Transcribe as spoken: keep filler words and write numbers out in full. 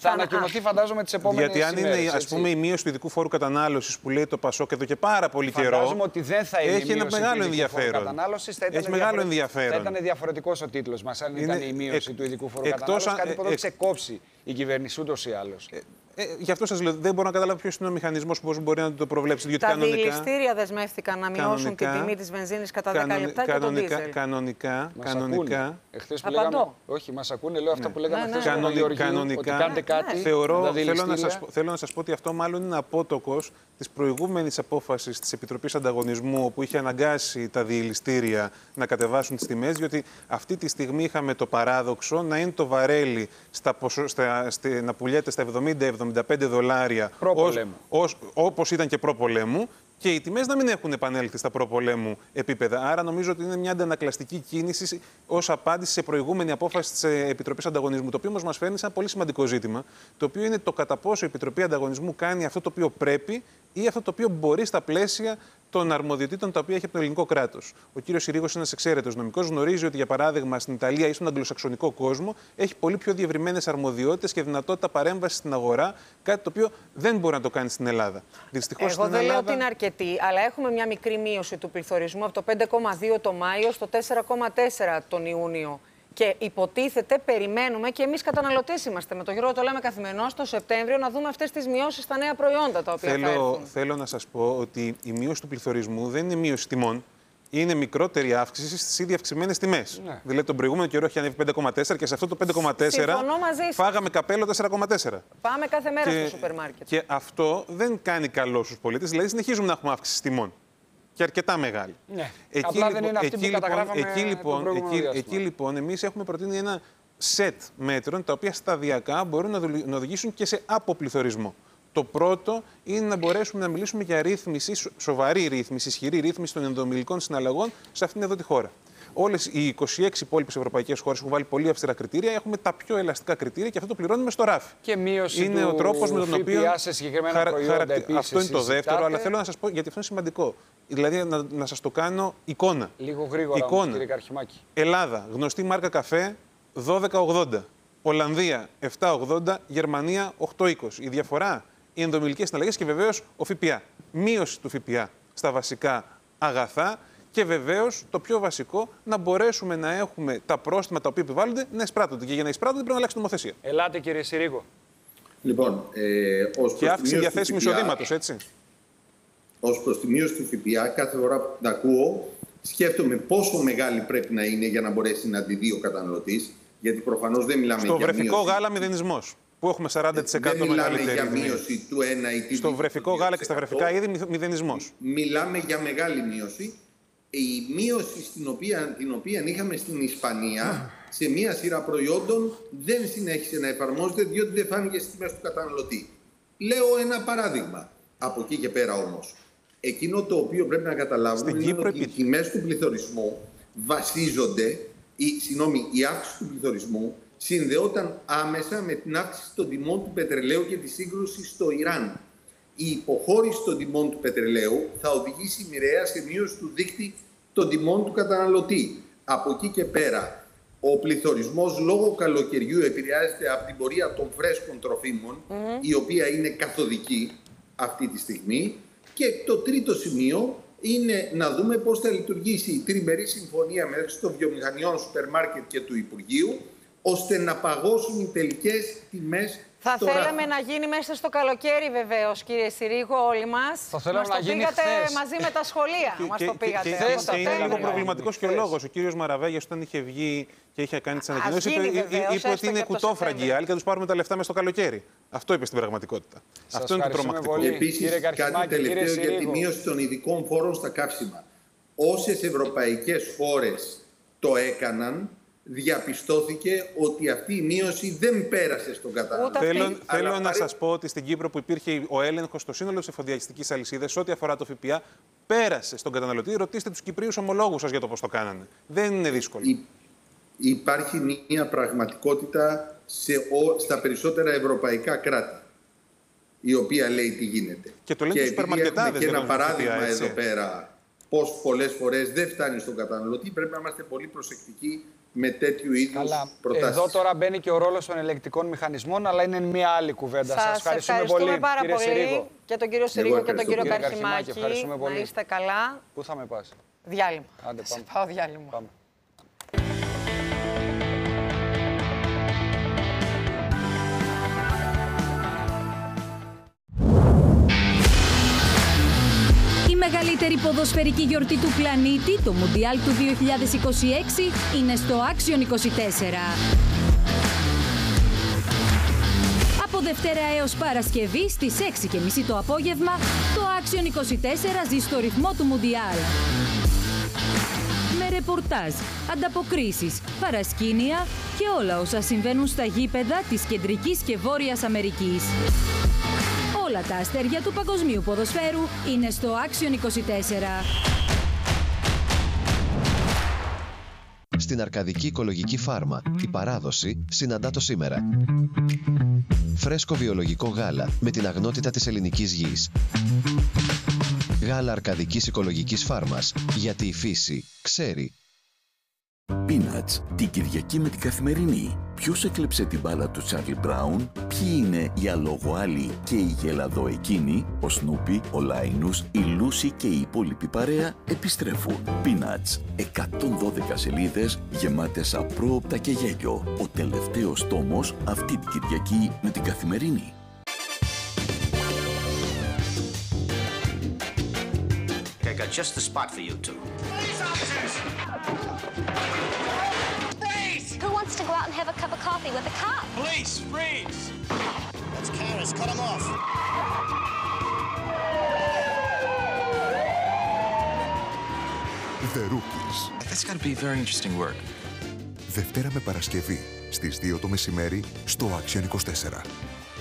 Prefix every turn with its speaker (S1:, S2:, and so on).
S1: Θα ανακοινωθεί, φαντάζομαι, τις επόμενες
S2: Γιατί αν
S1: ημέρες,
S2: είναι, ας πούμε, η μείωση του ειδικού φόρου κατανάλωσης που λέει το Πασόκ εδώ και πάρα πολύ καιρό.
S1: Φαντάζομαι ότι δεν θα είναι
S2: έχει
S1: η
S2: ένα
S1: μείωση
S2: μεγάλο
S1: του ειδικού φόρου
S2: ενδιαφέρον.
S1: κατανάλωσης. Θα ήταν
S2: έχει μεγάλο ενδιαφέρον.
S1: Θα ήταν διαφορετικός ο τίτλος μας, αν ήταν η μείωση
S2: εκ,
S1: του ειδικού φόρου
S2: εκτός,
S1: κατανάλωσης. Κάτι που θα το
S2: εκ,
S1: ξεκόψει η κυβέρνηση ούτως ή άλλως.
S2: Ε, ε, γι' αυτό σας λέω, δεν μπορώ να καταλάβω ποιος είναι ο μηχανισμός που μπορεί να το προβλέψει. Διότι
S3: τα
S2: κανονικά,
S3: διελιστήρια δεσμεύτηκαν να μειώσουν
S2: κανονικά,
S3: την τιμή της βενζίνης κατά
S2: κανονι,
S3: δέκα λεπτά
S2: κανονικά,
S3: και το ντίζελ.
S2: Κανονικά,
S1: Μας
S2: κανονικά.
S1: ακούνε. Εχθές που λέγαμε, όχι, μας ακούνε, λέω αυτά
S2: Ναι.
S1: που λέγαμε
S3: Ναι,
S1: χθες
S3: ναι.
S1: με τον Γεωργίου,
S2: Κανονικά,
S1: ότι κάντε κάτι.
S2: Θεωρώ,
S1: τα
S2: θέλω, να
S1: διελιστήρια.
S2: σας, θέλω να σας πω ότι αυτό μάλλον είναι απότοκος της προηγούμενης απόφασης της Επιτροπής Ανταγωνισμού, όπου είχε αναγκάσει τα διελιστήρια να κατεβάσουν τις τιμές, διότι αυτή τη στιγμή είχαμε το παράδοξο να είναι το βαρέλι στα, στα, στα, να πουλιέται στα εβδομήντα με εβδομήντα πέντε δολάρια, ως, όπως ήταν και προ-πολέμου, και οι τιμές να μην έχουν επανέλθει στα προπολέμου επίπεδα. Άρα νομίζω ότι είναι μια αντανακλαστική κίνηση ως απάντηση σε προηγούμενη απόφαση της Επιτροπής Ανταγωνισμού. Το οποίο όμως μας φέρνει σε ένα πολύ σημαντικό ζήτημα, το οποίο είναι το κατά πόσο η Επιτροπή Ανταγωνισμού κάνει αυτό το οποίο πρέπει ή αυτό το οποίο μπορεί στα πλαίσια των αρμοδιοτήτων τα οποία έχει από το ελληνικό κράτος. Ο κύριος Συρίγος είναι ένας εξαίρετος νομικός, γνωρίζει ότι, για παράδειγμα, στην Ιταλία ή στον αγγλοσαξονικό κόσμο έχει πολύ πιο διευρυμένες αρμοδιότητες και δυνατότητα παρέμβασης στην αγορά, κάτι το οποίο δεν μπορεί να το κάνει στην Ελλάδα. Δυστυχώς,
S3: Εγώ
S2: στην
S3: δεν
S2: Ελλάδα...
S3: λέω ότι είναι αρκετή, αλλά έχουμε μια μικρή μείωση του πληθωρισμού από το πέντε κόμμα δύο το Μάιο στο τέσσερα κόμμα τέσσερα τον Ιούνιο. Και υποτίθεται, περιμένουμε, και εμείς καταναλωτές είμαστε, με τον Γιώργο το λέμε καθημερινώς, το Σεπτέμβριο να δούμε αυτές τις μειώσεις στα νέα προϊόντα τα οποία
S2: θέλω,
S3: θα έρθουν.
S2: Θέλω να σας πω ότι η μείωση του πληθωρισμού δεν είναι μείωση τιμών. Είναι μικρότερη αύξηση στις ήδη αυξημένες τιμές. Ναι. Δηλαδή, τον προηγούμενο καιρό έχει ανέβει πέντε κόμμα τέσσερα και σε αυτό το πέντε κόμμα τέσσερα φάγαμε καπέλο τέσσερα κόμμα τέσσερα.
S3: Πάμε κάθε μέρα
S2: και,
S3: στο σούπερ μάρκετ.
S2: Και αυτό δεν κάνει καλό στους πολίτες. Δηλαδή, συνεχίζουμε να έχουμε αύξηση τιμών. Και αρκετά μεγάλη.
S1: Ναι.
S2: Εκεί,
S1: Απλά
S2: λοιπόν,
S1: δεν είναι αυτή
S2: εκεί,
S1: που καταγράφαμε
S2: εκεί, λοιπόν, εκεί,
S1: εκεί,
S2: εκεί λοιπόν εμείς έχουμε προτείνει ένα σετ μέτρων τα οποία σταδιακά μπορούν να οδηγήσουν και σε αποπληθωρισμό. Το πρώτο είναι να μπορέσουμε να μιλήσουμε για ρύθμιση, σοβαρή ρύθμιση, ισχυρή ρύθμιση των ενδομιλικών συναλλαγών σε αυτήν εδώ τη χώρα. Όλες οι είκοσι έξι υπόλοιπες ευρωπαϊκές χώρες έχουν βάλει πολύ αυστηρά κριτήρια. Έχουμε τα πιο ελαστικά κριτήρια και αυτό το πληρώνουμε στο ράφι.
S1: Και μείωση
S2: είναι
S1: του
S2: ο τρόπος με τον οποίο.
S1: σε συγκεκριμένα χαρα... προϊόντα
S2: χαρακτη...
S1: επίσης
S2: Αυτό είναι το
S1: συζητάτε.
S2: δεύτερο, αλλά θέλω να σας πω, γιατί αυτό είναι σημαντικό. Δηλαδή να, να σας το κάνω εικόνα.
S1: Λίγο γρήγορα,
S2: εικόνα.
S1: όμως, κύριε Καρχημάκη.
S2: Ελλάδα, γνωστή μάρκα καφέ, δώδεκα ογδόντα. Ολλανδία, επτά ογδόντα. Γερμανία, οκτώ είκοσι. Η διαφορά, οι ενδομιλικές συναλλαγές και βεβαίως ο ΦΠΑ. Μείωση του ΦΠΑ στα βασικά αγαθά. Και βεβαίως το πιο βασικό, να μπορέσουμε να έχουμε τα πρόστιμα τα οποία επιβάλλονται να εισπράττονται. Και για να εισπράττονται πρέπει να αλλάξει νομοθεσία.
S1: Ελάτε, κύριε Συρίγο.
S4: Λοιπόν, ε, ως
S2: και αύξηση διαθέσιμου εισοδήματος, έτσι.
S4: Ως προς τη μείωση του ΦΠΑ, κάθε φορά που την ακούω, σκέφτομαι πόσο μεγάλη πρέπει να είναι για να μπορέσει να τη δει ο καταναλωτής. Γιατί προφανώς δεν μιλάμε
S2: Στο
S4: για
S2: βρεφικό
S4: μείωση.
S2: γάλα μηδενισμός, που έχουμε σαράντα τοις εκατό
S4: δεν μιλάμε
S2: μεγαλύτερη.
S4: για μείωση του ένα ή του
S2: Στο βρεφικό γάλα και στα βρεφικά είδη μηδενισμός.
S4: Μιλάμε για μεγάλη μείωση. Η μείωση στην οποία, την οποία είχαμε στην Ισπανία σε μία σειρά προϊόντων δεν συνέχισε να εφαρμόζεται διότι δεν φάνηκε στις τιμές του καταναλωτή. Λέω ένα παράδειγμα. Από εκεί και πέρα όμως. Εκείνο το οποίο πρέπει να καταλάβουμε στην είναι Κύπρο ότι επί... οι τιμές του πληθωρισμού βασίζονται, η, συγγνώμη, η αύξηση του πληθωρισμού συνδεόταν άμεσα με την αύξηση των τιμών του πετρελαίου και τη σύγκρουση στο Ιράν. Η υποχώρηση των τιμών του πετρελαίου θα οδηγήσει μοιραία σε μείωση του δείκτη των τιμών του καταναλωτή. Από εκεί και πέρα, ο πληθωρισμός λόγω καλοκαιριού επηρεάζεται από την πορεία των φρέσκων τροφίμων, mm-hmm. η οποία είναι καθοδική αυτή τη στιγμή. Και το τρίτο σημείο είναι να δούμε πώς θα λειτουργήσει η τριμερή συμφωνία μεταξύ των βιομηχανιών, σούπερ μάρκετ και του Υπουργείου, ώστε να παγώσουν οι τελικές τιμές.
S3: Θα
S4: τώρα...
S3: θέλαμε να γίνει μέσα στο καλοκαίρι, βεβαίως, κύριε Συρίγο, όλοι μας.
S1: Θα θέλαμε να
S3: το
S1: γίνει
S3: πήγατε
S1: χθες.
S3: μαζί με τα σχολεία. Μας το πήγατε.
S2: Και, και, και είναι λίγο προβληματικός και ο λόγος. Ο κύριος Μαραβέγιας, όταν είχε βγει και είχε κάνει τις ανακοινώσεις, είπε, βεβαίως, είπε ότι είναι κουτόφραγγοι οι άλλοι και θα τους πάρουμε τα λεφτά μέσα στο καλοκαίρι. Αυτό είπε στην πραγματικότητα.
S1: Σας
S2: αυτό είναι το τρομακτικό.
S4: Επίσης, κάτι τελευταίο για τη μείωση των ειδικών φόρων στα καύσιμα. Όσες ευρωπαϊκές χώρες το έκαναν, διαπιστώθηκε ότι αυτή η μείωση δεν πέρασε στον καταναλωτή.
S2: Θέλω, θέλω να παρέ... σας πω ότι στην Κύπρο που υπήρχε ο έλεγχος στο σύνολο της εφοδιαστικής αλυσίδας, ό,τι αφορά το ΦΠΑ, πέρασε στον καταναλωτή. Ρωτήστε τους Κυπρίους ομολόγους σας για το πώς το κάνανε. Δεν είναι δύσκολο. Υ...
S4: Υπάρχει μια πραγματικότητα σε ο... στα περισσότερα ευρωπαϊκά κράτη, η οποία λέει τι γίνεται.
S2: Και το λένε τους σουπερμαρκετάδες.
S4: Και ένα παράδειγμα εδώ πέρα, πώς πολλές φορές δεν φτάνει στον καταναλωτή, πρέπει να είμαστε πολύ προσεκτικοί με τέτοιου είδους
S1: Καλά.
S4: προτάσεις.
S1: Εδώ τώρα μπαίνει και ο ρόλος των ελεκτικών μηχανισμών, αλλά είναι μια άλλη κουβέντα. Σας ευχαριστούμε,
S3: ευχαριστούμε
S1: πολύ,
S3: πάρα
S1: κύριε
S3: πολύ
S1: Συρίγο.
S3: και τον κύριο Συρίγο και τον κύριο
S1: Κύριε
S3: Καρχημάκη.
S1: Καρχημάκη, ευχαριστούμε πολύ.
S3: Να είστε καλά.
S1: Πού θα με πας?
S3: Διάλειμμα.
S1: Άντε,
S3: Σε
S1: πάμε.
S3: πάω διάλειμμα.
S1: Πάμε.
S5: Η μεγαλύτερη ποδοσφαιρική γιορτή του πλανήτη, το Μουντιάλ του δύο χιλιάδες είκοσι έξι, είναι στο Action είκοσι τέσσερα. Από Δευτέρα έως Παρασκευή στις έξι και μισή το απόγευμα, το Action είκοσι τέσσερα ζει στο ρυθμό του Μουντιάλ. Με ρεπορτάζ, ανταποκρίσεις, παρασκήνια και όλα όσα συμβαίνουν στα γήπεδα της Κεντρικής και Βόρειας Αμερικής. Όλα τα αστέρια του παγκοσμίου ποδοσφαίρου είναι στο Action είκοσι τέσσερα.
S6: Στην Αρκαδική Οικολογική Φάρμα, η παράδοση συναντά το σήμερα. Φρέσκο βιολογικό γάλα με την αγνότητα της ελληνικής γης. Γάλα Αρκαδικής Οικολογικής Φάρμας, γιατί η φύση ξέρει.
S7: Peanuts, την Κυριακή με την Καθημερινή. Ποιος έκλεψε την μπάλα του Τσάρλι Μπράουν, ποιοι είναι οι αλογοάλοι και οι γελαδοεκίνοι, ο Σνούπι, ο Λάινους, η Λούση και η υπόλοιπη παρέα επιστρέφουν. Peanuts, εκατόν δώδεκα σελίδες γεμάτες απρόοπτα και γέλιο. Ο τελευταίος τόμος αυτή την Κυριακή με την Καθημερινή.
S8: I got just the spot for you two. Police officers! Freeze!
S9: Who wants to go out and have a cup of coffee with a cop?
S8: Police, freeze! That's Karis, cut him off.
S10: The Rookies.
S11: That's got to be very interesting work.
S10: Δευτέρα με Παρασκευή στις δύο το μεσημέρι στο Action είκοσι τέσσερα.